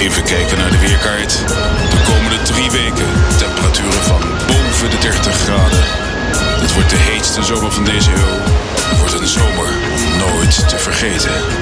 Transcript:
Even kijken naar de weerkaart. De komende 3 weken temperaturen van boven de 30 graden. Het wordt de heetste zomer van deze eeuw. Het wordt een zomer om nooit te vergeten.